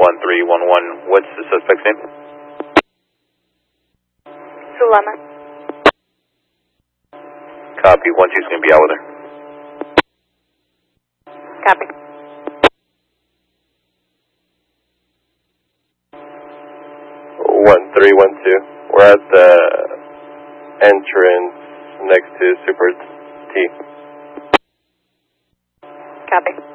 1311. What's the suspect's name? Sulama. Copy. 1-2's going to be out with her. Copy. One 312. We're at the entrance next to Super T. Copy.